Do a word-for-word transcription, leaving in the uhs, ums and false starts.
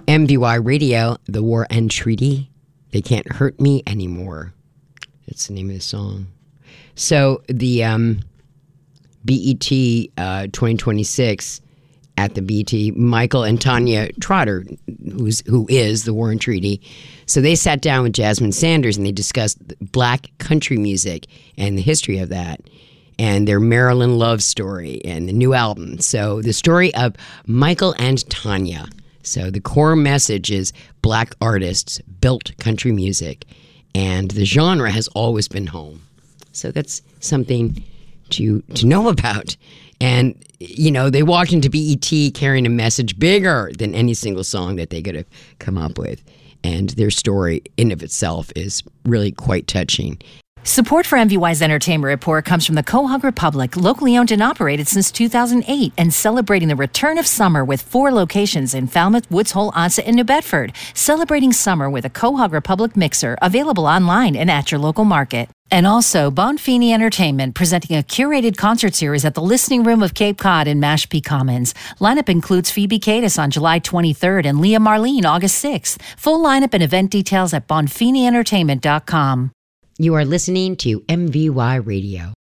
M V Y Radio, The War and Treaty. They Can't Hurt Me Anymore. That's the name of the song. So the um, B E T uh, twenty twenty-six at the B E T, Michael and Tanya Trotter, who's who is The War and Treaty. So they sat down with Jasmine Sanders and they discussed black country music and the history of that, and their Maryland love story and the new album. So the story of Michael and Tanya. So the core message is black artists built country music, and the genre has always been home. So that's something to to know about. And, you know, they walked into B E T carrying a message bigger than any single song that they could have come up with. And their story in of itself is really quite touching. Support for M V Y's Entertainment Report comes from the Quahog Republic, locally owned and operated since two thousand eight, and celebrating the return of summer with four locations in Falmouth, Woods Hole, Onset, and New Bedford. Celebrating summer with a Quahog Republic mixer, available online and at your local market. And also, Bonfini Entertainment, presenting a curated concert series at the Listening Room of Cape Cod in Mashpee Commons. Lineup includes Phoebe Cadis on July twenty-third and Leah Marlene August sixth. Full lineup and event details at bonfini entertainment dot com. You are listening to M V Y Radio.